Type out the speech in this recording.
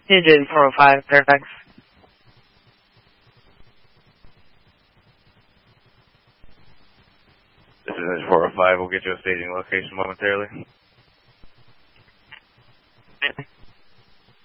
Engine 405, Fairfax. This is Engine 405. We'll get you a staging location momentarily.